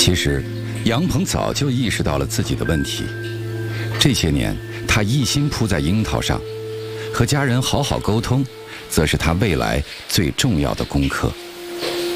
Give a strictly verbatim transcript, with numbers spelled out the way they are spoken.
其实，杨鹏早就意识到了自己的问题。这些年，他一心扑在樱桃上，和家人好好沟通，则是他未来最重要的功课。